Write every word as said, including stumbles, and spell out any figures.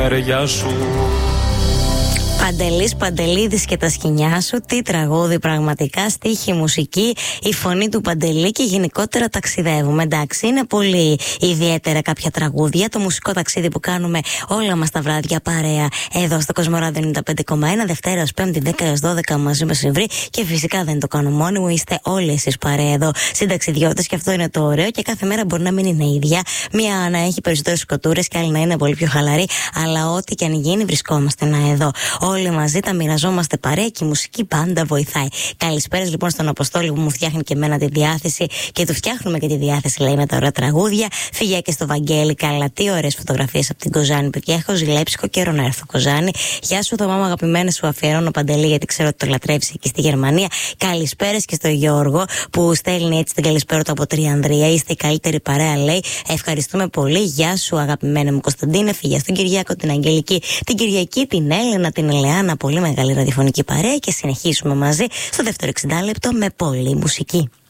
μεριά σου. Παντελής Παντελίδης και τα σκοινιά σου, τι τραγούδι πραγματικά, στίχη, μουσική, η φωνή του Παντελή και γενικότερα ταξιδεύουμε. Εντάξει, είναι πολύ ιδιαίτερα κάποια τραγούδια. Το μουσικό ταξίδι που κάνουμε όλα μας τα βράδια παρέα εδώ στο Κοσμοράδιο ενενήντα πέντε κόμμα ένα, Δευτέρα ως Πέμπτη δέκα έως δώδεκα μαζί με Συμβρή. Και φυσικά δεν το κάνω μόνη μου, είστε όλοι εσείς παρέα εδώ συνταξιδιώτες και αυτό είναι το ωραίο. Και κάθε μέρα μπορεί να μην είναι ίδια. Μία να έχει περισσότερες σκοτούρες και άλλη να είναι πολύ πιο χαλαρή. Αλλά ό,τι και αν γίνει, βρισκόμαστε να εδώ. Όλοι μαζί τα μοιραζόμαστε παρέα και η μουσική πάντα βοηθάει. Καλησπέρα λοιπόν στον Αποστόλη που μου φτιάχνει και εμένα τη διάθεση και του φτιάχνουμε και τη διάθεση, λέει, με τα ωραία τραγούδια. Φυγιά και στο Βαγγέλη, καλά, τι ωραίες φωτογραφίες από την Κοζάνη. Παιδιά, έχω ζηλέψει καιρό να έρθω Κοζάνη. Γεια σου, Θωμά μου, αγαπημένη, σου αφιερώνω Παντελή, γιατί ξέρω ότι το λατρεύει εκεί στη Γερμανία. Καλησπέρα και στο Γιώργο που στέλνει έτσι την καλησπέρα του από Τριανδρία. Είστε η καλύτερη παρέα, λέει. Ευχαριστούμε πολύ. Γεια σου, αγαπημένη μου Κωνσταντίνε. Φυγιά στον Κυριάκο, την Αγγελική, την Κυριακή, την Έλενα, την Ελεάνα. Πολύ μεγάλη ραδιοφωνική παρέα και συνεχίσουμε μαζί στο δεύτερο εξήντα λεπτό με πολλή μουσική.